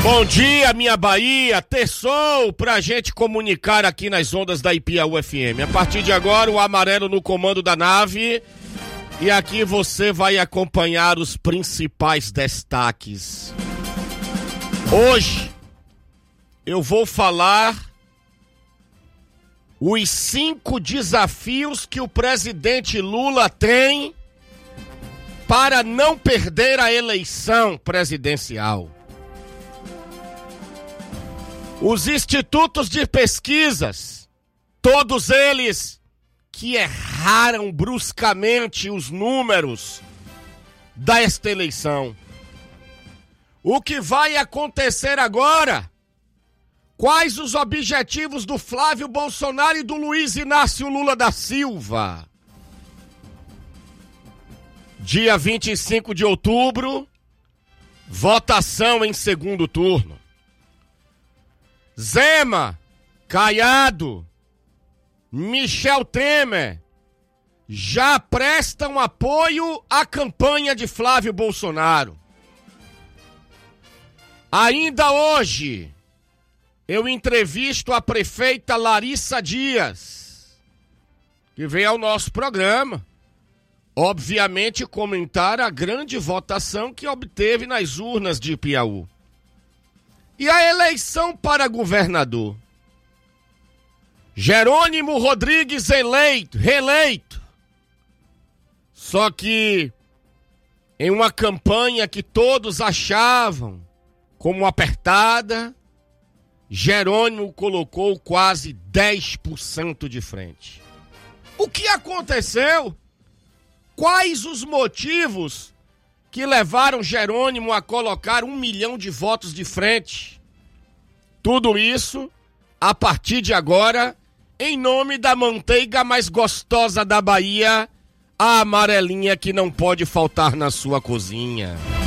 Bom dia, minha Bahia, terçou pra gente comunicar aqui nas ondas da Ipiaú FM. A partir de agora, o amarelo no comando da nave e aqui você vai acompanhar os principais destaques. Hoje, eu vou falar os 5 desafios que o presidente Lula tem para não perder a eleição presidencial. Os institutos de pesquisas, todos eles que erraram bruscamente os números desta eleição. O que vai acontecer agora? Quais os objetivos do Flávio Bolsonaro e do Luiz Inácio Lula da Silva? Dia 25 de outubro, votação em segundo turno. Zema, Caiado, Michel Temer já prestam apoio à campanha de Flávio Bolsonaro. Ainda hoje, eu entrevisto a prefeita Larissa Dias, que vem ao nosso programa, obviamente comentar a grande votação que obteve nas urnas de Ipiaú. E a eleição para governador? Jerônimo Rodrigues reeleito. Só que em uma campanha que todos achavam como apertada, Jerônimo colocou quase 10% de frente. O que aconteceu? Quais os motivos que levaram Jerônimo a colocar 1 milhão de votos de frente? Tudo isso, a partir de agora, em nome da manteiga mais gostosa da Bahia, a amarelinha que não pode faltar na sua cozinha.